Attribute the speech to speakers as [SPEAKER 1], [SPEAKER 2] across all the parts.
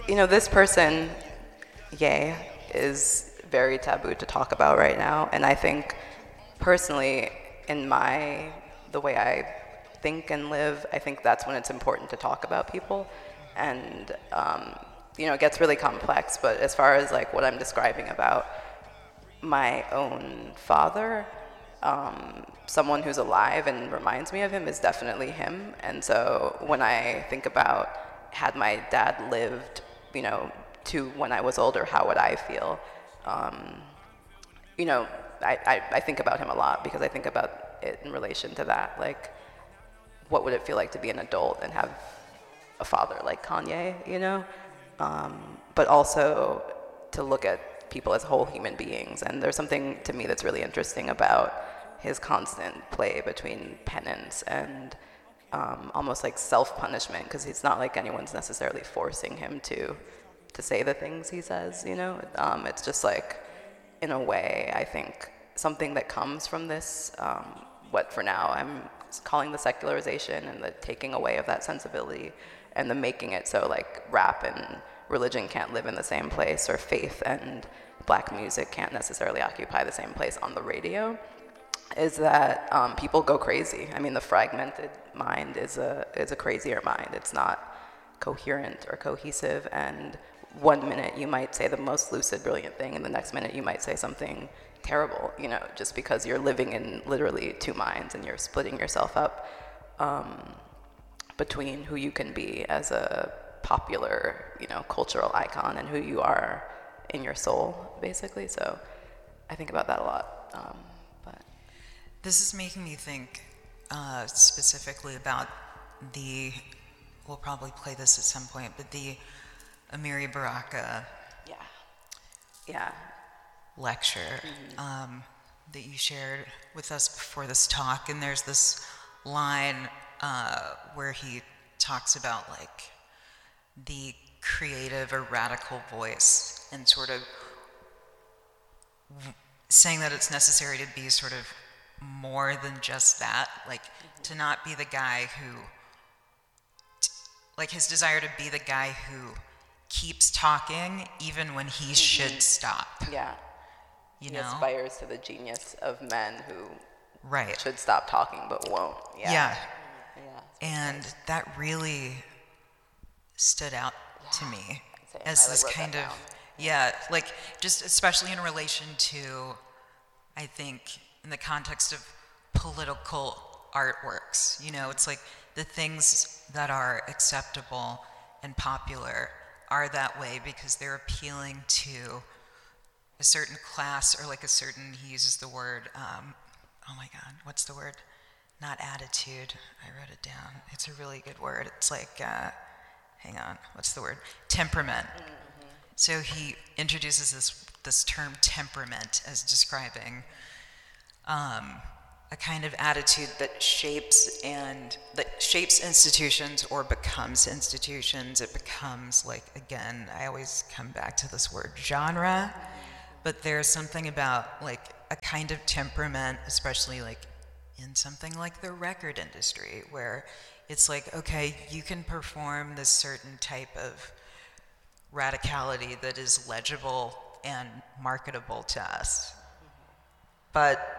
[SPEAKER 1] This person, Ye, is very taboo to talk about right now, and I think personally, in the way I think and live, I think that's when it's important to talk about people, and it gets really complex. But as far as like what I'm describing about my own father, someone who's alive and reminds me of him is definitely him. And so when I think about had my dad lived, to when I was older, how would I feel? Um, I think about him a lot because I think about it in relation to that. Like, what would it feel like to be an adult and have a father like Kanye? But also to look at people as whole human beings. And there's something to me that's really interesting about his constant play between penance and almost like self-punishment, because it's not like anyone's necessarily forcing him to say the things he says. It's just like, in a way, I think something that comes from this, what for now I'm calling the secularization and the taking away of that sensibility and the making it so like rap and religion can't live in the same place, or faith and black music can't necessarily occupy the same place on the radio, is that people go crazy. I mean, the fragmented mind is a crazier mind. It's not coherent or cohesive, and one minute you might say the most lucid, brilliant thing, and the next minute you might say something terrible, just because you're living in literally two minds and you're splitting yourself up between who you can be as a popular, cultural icon and who you are in your soul, basically. So I think about that a lot. But
[SPEAKER 2] This is making me think specifically about we'll probably play this at some point, but the Amiri Baraka
[SPEAKER 1] yeah.
[SPEAKER 2] lecture that you shared with us before this talk. And there's this line where he talks about like the creative or radical voice, and sort of saying that it's necessary to be sort of more than just that, like to not be the guy who, like his desire to be the guy who keeps talking even when he should stop.
[SPEAKER 1] Yeah.
[SPEAKER 2] He
[SPEAKER 1] aspires to the genius of men who
[SPEAKER 2] right
[SPEAKER 1] should stop talking but won't.
[SPEAKER 2] Yeah. And that really stood out to me as this kind of like just especially in relation to, I think, in the context of political artworks. It's like the things that are acceptable and popular are that way because they're appealing to a certain class, or like a certain, he uses the word, oh my God, what's the word? Not attitude, I wrote it down. It's a really good word. It's like, hang on, what's the word? Temperament. Mm-hmm. So he introduces this term temperament as describing a kind of attitude that shapes institutions or becomes institutions. It becomes like, again, I always come back to this word genre, but there's something about like a kind of temperament, especially like in something like the record industry, where it's like, okay, you can perform this certain type of radicality that is legible and marketable to us, but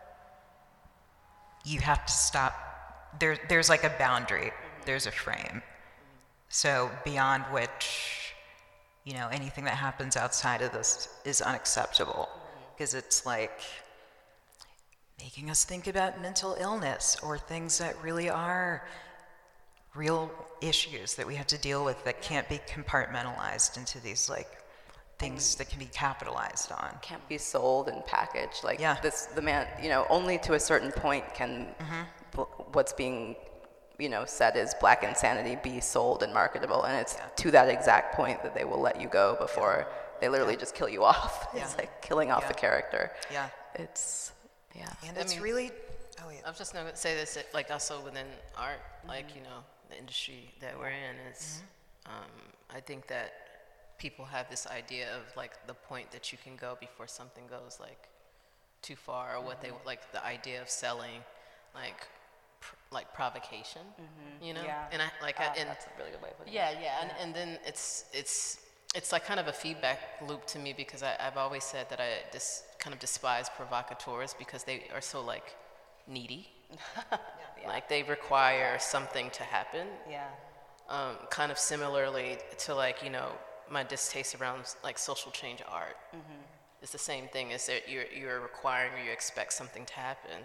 [SPEAKER 2] you have to stop. There's like a boundary, there's a frame. So beyond which, anything that happens outside of this is unacceptable, because it's like making us think about mental illness or things that really are real issues that we have to deal with that can't be compartmentalized into these like things that can be capitalized on.
[SPEAKER 1] Can't be sold and packaged. Like the man, only to a certain point can what's being, said is black insanity be sold and marketable. And it's to that exact point that they will let you go before they literally just kill you off. It's like killing off the character.
[SPEAKER 2] Yeah.
[SPEAKER 1] It's,
[SPEAKER 2] And it's really,
[SPEAKER 3] I was just going to say this, like also within art, like, the industry that we're in is, I think that people have this idea of like the point that you can go before something goes like too far, or what they like the idea of selling, like like provocation, you know?
[SPEAKER 1] Yeah.
[SPEAKER 3] And I like,
[SPEAKER 1] that's a really good way of putting it.
[SPEAKER 3] yeah. And then it's like kind of a feedback loop to me, because I've always said that I kind of despise provocateurs because they are so like needy. Like they require something to happen.
[SPEAKER 1] Yeah.
[SPEAKER 3] Kind of similarly to like, you know, my distaste around like social change art. It's the same thing, is that you're requiring or you expect something to happen.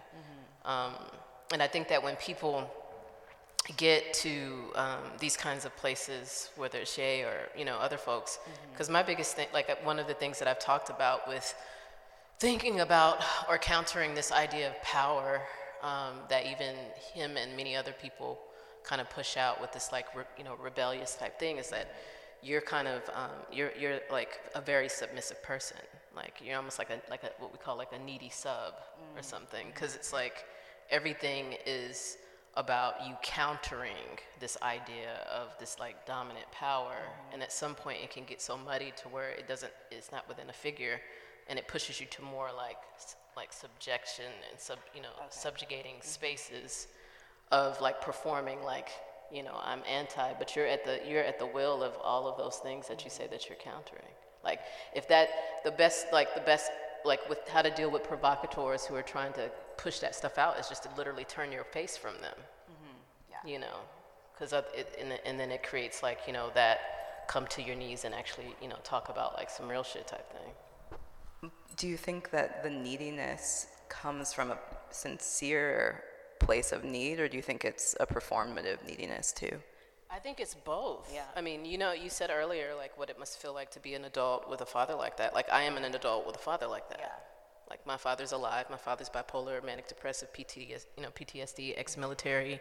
[SPEAKER 3] And I think that when people get to these kinds of places, whether it's Ye or, you know, other folks, because my biggest thing, like one of the things that I've talked about with thinking about or countering this idea of power, that even him and many other people kind of push out with this like rebellious type thing, is that you're kind of you're like a very submissive person. Like you're almost like a what we call like a needy sub or something, because it's like everything is about you countering this idea of this like dominant power, and at some point it can get so muddy to where it's not within a figure, and it pushes you to more like subjection and subjugating spaces of like performing like, you know, I'm anti, but you're at the will of all of those things that you say that you're countering. Like if the best with how to deal with provocateurs who are trying to push that stuff out is just to literally turn your face from them. You know, because and then it creates like, you know, that come to your knees and actually, you know, talk about like some real shit type thing.
[SPEAKER 1] Do you think that the neediness comes from a sincere place of need, or do you think it's a performative neediness too?
[SPEAKER 3] I think it's both.
[SPEAKER 1] Yeah.
[SPEAKER 3] I mean, you know, you said earlier like what it must feel like to be an adult with a father like that. Like I am an adult with a father like that. Yeah. Like my father's alive. My father's bipolar, manic depressive, PTSD, ex-military.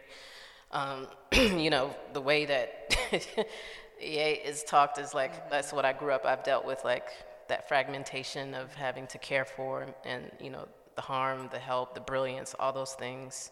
[SPEAKER 3] You know, the way that Ye is talked is like, that's what I grew up. I've dealt with like that fragmentation of having to care for, and you know, the harm, the help, the brilliance, all those things.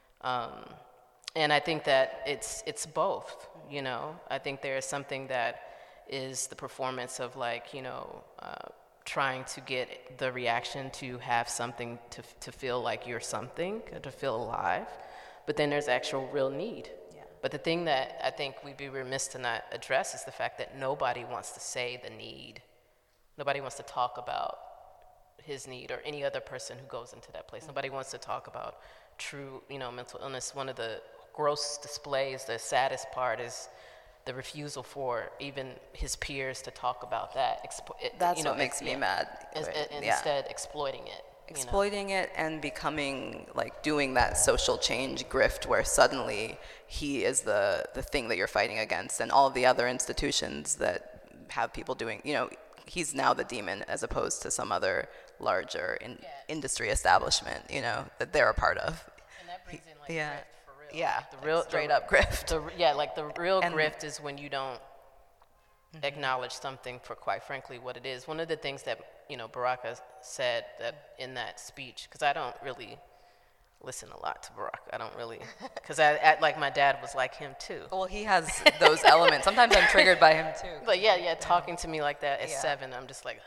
[SPEAKER 3] And I think that it's both, you know. I think there is something that is the performance of like, you know, trying to get the reaction to have something to feel like you're something, to feel alive. But then there's actual real need. Yeah. But the thing that I think we'd be remiss to not address is the fact that nobody wants to say the need. Nobody wants to talk about his need, or any other person who goes into that place. Nobody wants to talk about true, you know, mental illness. One of the gross displays, the saddest part, is the refusal for even his peers to talk about that.
[SPEAKER 1] That's what makes me mad.
[SPEAKER 3] Instead exploiting it.
[SPEAKER 1] Exploiting it and becoming like doing that social change grift where suddenly he is the thing that you're fighting against, and all of the other institutions that have people doing, you know, he's now the demon as opposed to some other larger industry establishment, you know, that they're a part of.
[SPEAKER 3] And that brings in like grift for real.
[SPEAKER 1] Yeah,
[SPEAKER 3] like the real
[SPEAKER 1] straight up grift.
[SPEAKER 3] The real grift is when you don't acknowledge something for, quite frankly, what it is. One of the things that, you know, Baraka said that in that speech, because I don't really listen a lot to Baraka. I don't really, because I like my dad was like him too.
[SPEAKER 1] Well, he has those elements. Sometimes I'm triggered by him too.
[SPEAKER 3] But talking to me like that at 7, I'm just like,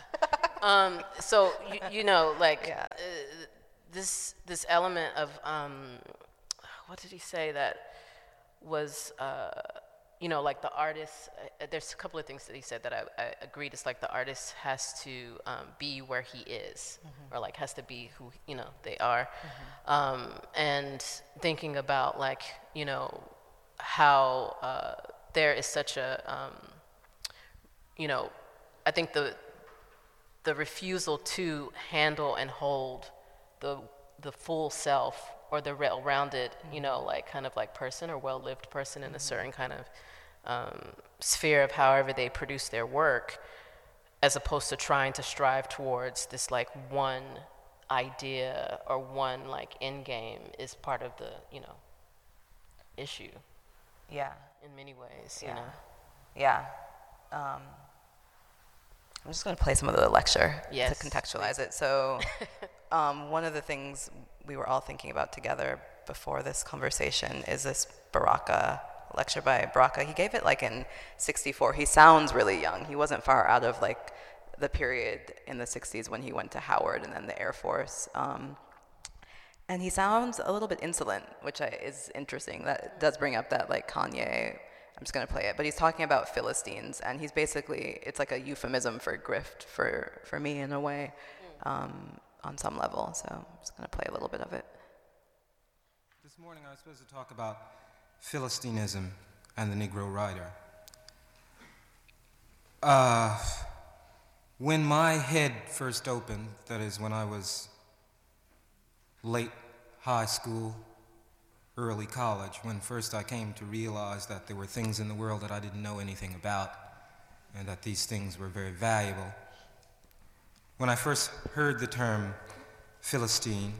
[SPEAKER 3] so you know, like this element of what did he say that was you know, like the artist, there's a couple of things that he said that I agreed. It's like the artist has to be where he is, or like has to be who, you know, they are. And thinking about like, you know, how there is such a, you know, I think the refusal to handle and hold the full self, or the well-rounded, you know, like kind of like person, or well-lived person in a certain kind of sphere of however they produce their work, as opposed to trying to strive towards this like one idea or one like end game, is part of the, you know, issue.
[SPEAKER 1] Yeah.
[SPEAKER 3] In many ways, you know.
[SPEAKER 1] Yeah. I'm just going to play some of the lecture to contextualize it. So one of the things we were all thinking about together before this conversation is this Baraka lecture by Baraka. He gave it like in 64. He sounds really young. He wasn't far out of like the period in the 60s when he went to Howard and then the Air Force. And he sounds a little bit insolent, which is interesting. That does bring up that like Kanye, I'm just gonna play it, but he's talking about Philistines, and he's basically, it's like a euphemism for grift for me in a way, on some level. So I'm just gonna play a little bit of it.
[SPEAKER 4] This morning I was supposed to talk about Philistinism and the Negro Rider. When my head first opened, that is when I was late high school, early college, when first I came to realize that there were things in the world that I didn't know anything about, and that these things were very valuable. When I first heard the term Philistine,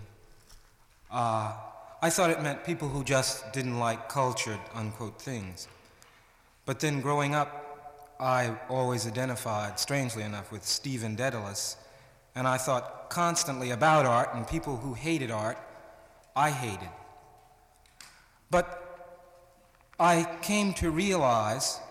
[SPEAKER 4] I thought it meant people who just didn't like cultured, unquote, things. But then growing up, I always identified, strangely enough, with Stephen Dedalus, and I thought constantly about art, and people who hated art, I hated. But I came to realize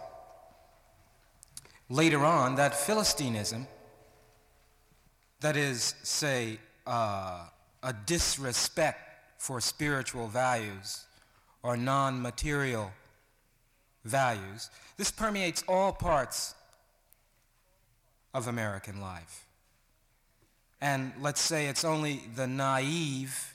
[SPEAKER 4] later on that Philistinism, that is, say, a disrespect for spiritual values or non-material values, this permeates all parts of American life. And let's say it's only the naive,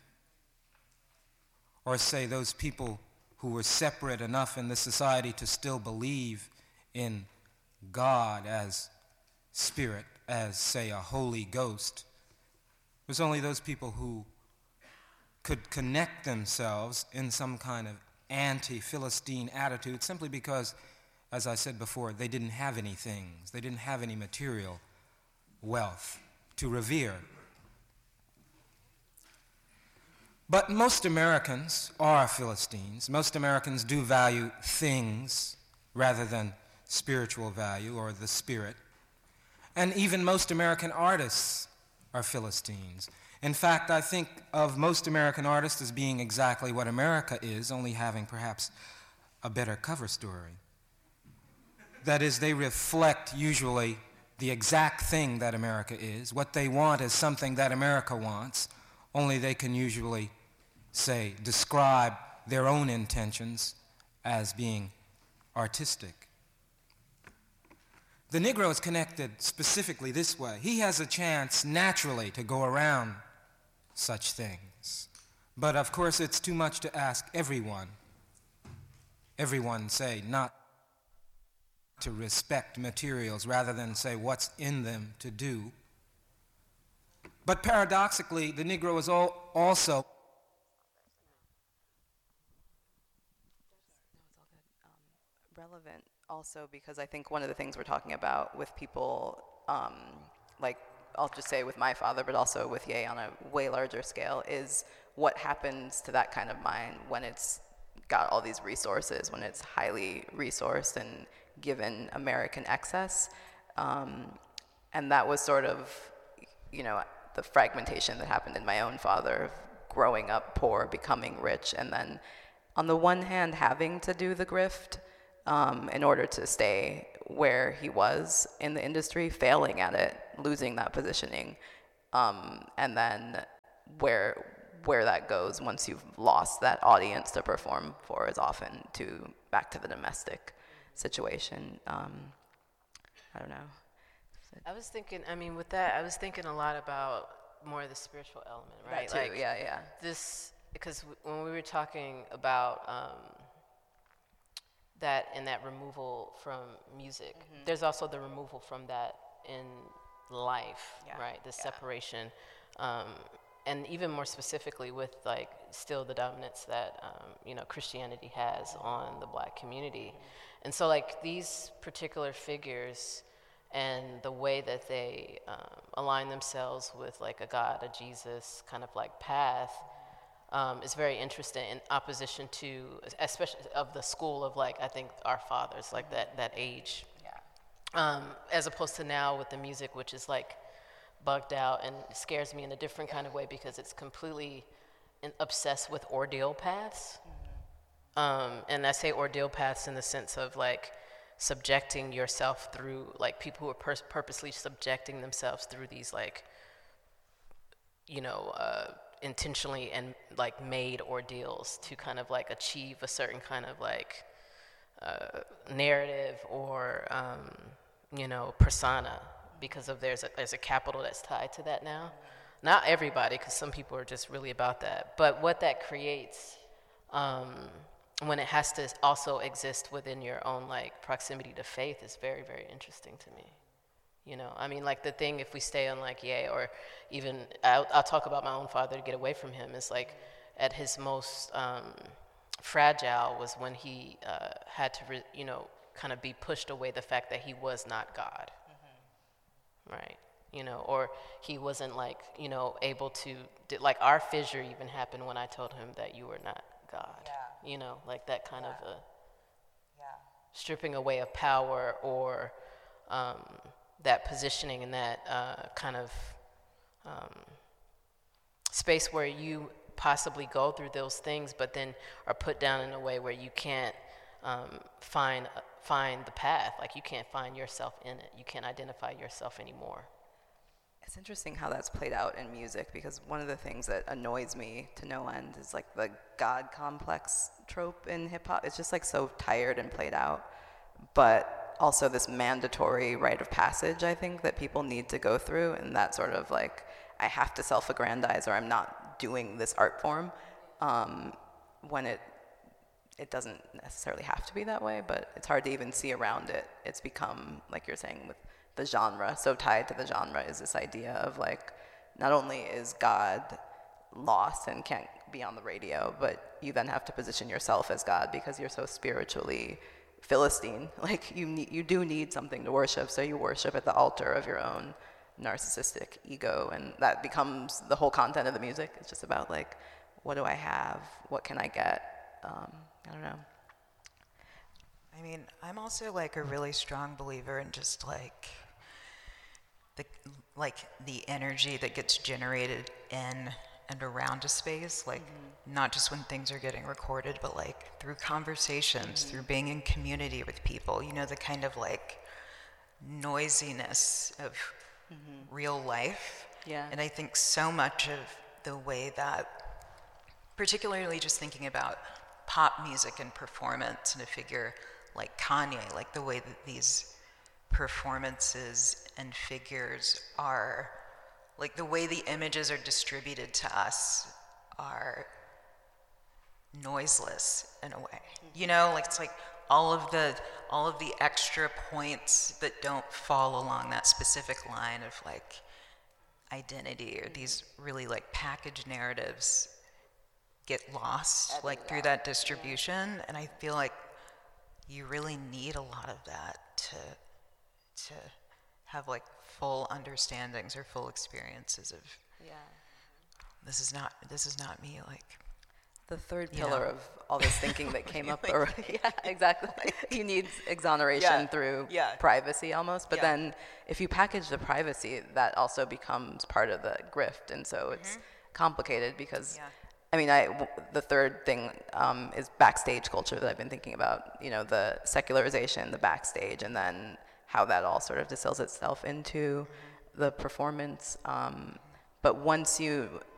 [SPEAKER 4] or say those people who were separate enough in the society to still believe in God as spirit, as, say, a Holy Ghost. It was only those people who could connect themselves in some kind of anti-Philistine attitude simply because, as I said before, they didn't have any things. They didn't have any material wealth to revere. But most Americans are Philistines. Most Americans do value things rather than spiritual value or the spirit. And even most American artists are Philistines. In fact, I think of most American artists as being exactly what America is, only having perhaps a better cover story. That is, they reflect usually the exact thing that America is. What they want is something that America wants, only they can usually, say, describe their own intentions as being artistic. The Negro is connected specifically this way. He has a chance naturally to go around such things. But of course it's too much to ask everyone, say, not to respect materials rather than say what's in them to do. But paradoxically, the Negro is also
[SPEAKER 1] relevant also because I think one of the things we're talking about with people, like I'll just say with my father, but also with Ye on a way larger scale, is what happens to that kind of mind when it's got all these resources, when it's highly resourced and given American excess. And that was sort of, the fragmentation that happened in my own father, growing up poor, becoming rich, and then on the one hand having to do the grift in order to stay where he was in the industry, failing at it, losing that positioning, and then where that goes once you've lost that audience to perform for is often back to the domestic situation. I don't know.
[SPEAKER 3] I was thinking, with that, I was thinking a lot about more of the spiritual element, right?
[SPEAKER 1] That too, yeah.
[SPEAKER 3] This, because when we were talking about that and that removal from music, there's also the removal from that in life, right? The separation, and even more specifically with still the dominance that Christianity has on the Black community, and so these particular figures and the way that they align themselves with a God, a Jesus kind of path. Is very interesting in opposition to, especially of the school of I think our fathers, that age. Yeah. As opposed to now with the music, which is bugged out and scares me in a different kind of way because it's completely obsessed with ordeal paths. And I say ordeal paths in the sense of subjecting yourself through people who are purposely subjecting themselves through these intentionally and like made ordeals to kind of like achieve a certain kind of like narrative or persona, because of there's a capital that's tied to that now. Not everybody, because some people are just really about that, but what that creates when it has to also exist within your own like proximity to faith is very, very interesting to me. I mean, like the thing, if we stay on like Ye, or even I'll talk about my own father to get away from him, is like at his most fragile was when he had to kind of be pushed away the fact that he was not God. Right. Or he wasn't like, able to, like our fissure even happened when I told him that you were not God. Like that kind of a stripping away of power, or that positioning in that kind of space where you possibly go through those things, but then are put down in a way where you can't find the path. Like you can't find yourself in it. You can't identify yourself anymore.
[SPEAKER 1] It's interesting how that's played out in music, because one of the things that annoys me to no end is like the God complex trope in hip hop. It's just like so tired and played out, but also this mandatory rite of passage, I think, that people need to go through, and that sort of like, I have to self-aggrandize or I'm not doing this art form, when it doesn't necessarily have to be that way, but it's hard to even see around it. It's become, like you're saying, with the genre, so tied to the genre is this idea of like, not only is God lost and can't be on the radio, but you then have to position yourself as God because you're so spiritually Philistine. Like you do need something to worship, so you worship at the altar of your own narcissistic ego, and that becomes the whole content of the music. It's just about like, what do I have? What can I get? I don't know.
[SPEAKER 2] I mean, I'm also like a really strong believer in just like the energy that gets generated in and around a space, like not just when things are getting recorded, but like through conversations, through being in community with people, the kind of like noisiness of real life.
[SPEAKER 1] Yeah.
[SPEAKER 2] And I think so much of the way that, particularly just thinking about pop music and performance and a figure like Kanye, like the way that these performances and figures are, like the way the images are distributed to us are noiseless in a way. Like it's like all of the extra points that don't fall along that specific line of like identity, or these really like packaged narratives get lost like through that distribution. And I feel like you really need a lot of that to have like full understandings or full experiences of this is not me, like
[SPEAKER 1] the third pillar of all this thinking that came up. Yeah, exactly. You need exoneration through privacy almost. But then if you package the privacy, that also becomes part of the grift. And so it's complicated because, I mean, the third thing is backstage culture that I've been thinking about. The secularization, the backstage, and then how that all sort of distills itself into the performance. But once you